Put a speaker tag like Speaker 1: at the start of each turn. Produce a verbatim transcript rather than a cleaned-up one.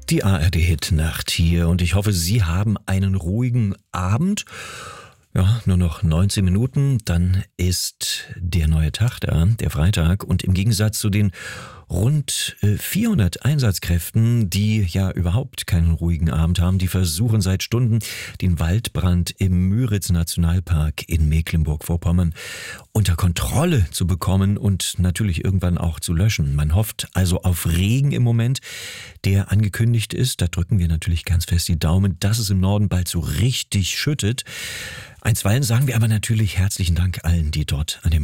Speaker 1: Die A R D-Hit-Nacht hier und ich hoffe, Sie haben einen ruhigen Abend. Ja, nur noch neunzehn Minuten, dann ist der neue Tag da, der Freitag. Und im Gegensatz zu den rund vierhundert Einsatzkräften, die ja überhaupt keinen ruhigen Abend haben, die versuchen seit Stunden, den Waldbrand im Müritz-Nationalpark in Mecklenburg-Vorpommern unter Kontrolle zu bekommen und natürlich irgendwann auch zu löschen. Man hofft also auf Regen im Moment, der angekündigt ist. Da drücken wir natürlich ganz fest die Daumen, dass es im Norden bald so richtig schüttet. Einstweilen sagen wir aber natürlich herzlichen Dank allen, die dort an dem